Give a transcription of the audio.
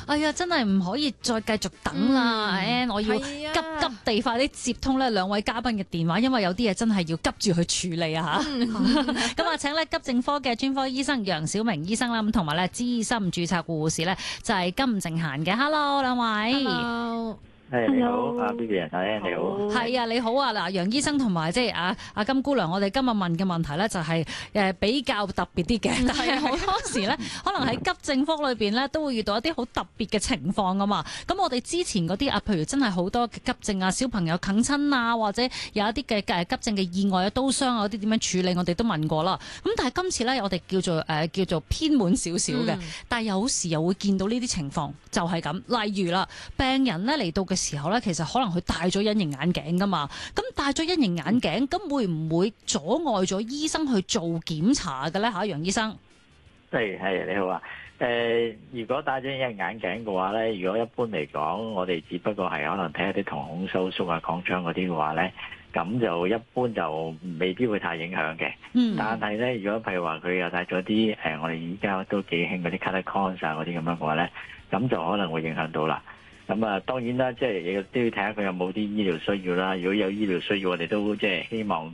哎呀，真係唔可以再繼續等啦，Ann，我要急急地快啲接通呢兩位嘉賓嘅電話，因為有啲嘢真係要急住去處理啊嚇。咁啊，請咧急症科嘅專科醫生楊小明醫生啦，咁同埋咧資深註冊護士咧就係金正嫻嘅。Hello， 兩位。 Hello。 你好，阿 B B 人，你好。 係啊，你好啊，嗱，楊醫生同埋即係阿金姑娘，我哋今日問嘅問題咧就係比較特別啲嘅，但係好多時咧可能喺急症科裏邊咧都會遇到一啲好特別嘅情況㗎嘛。咁我哋之前嗰啲譬如真係好多嘅急症啊，小朋友啃親啊，或者有一啲嘅急症嘅意外啊、刀傷啊嗰啲點樣處理，我哋都問過啦。咁但係今次咧，我哋叫做偏門少少嘅，但係有時又會見到呢啲情況，就係咁。例如啦，病人咧嚟到嘅時候咧，其實可能佢戴咗隱形眼鏡噶嘛，咁戴咗隱形眼鏡，咁會唔會阻礙咗醫生去做檢查嘅咧？嚇，楊醫生。 係你好啊。如果戴咗隱形眼鏡嘅話咧，如果一般嚟講，我哋只不過係可能睇下啲瞳孔收縮啊、擴張嗰啲嘅話咧，咁就一般就未必會太影響嘅。但係咧，如果譬如話佢又戴咗啲我哋而家都幾興嗰啲 colour cons 啊嗰啲咁樣嘅話咧，咁就可能會影響到啦。咁啊，當然啦，即係亦都要睇下佢有冇啲醫療需要啦。如果有醫療需要，我哋都即係希望